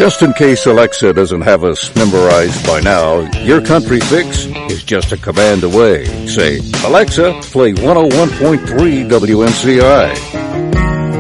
Just in case Alexa doesn't have us memorized by now, your country fix is just a command away. Say, Alexa, play 101.3 WMCI.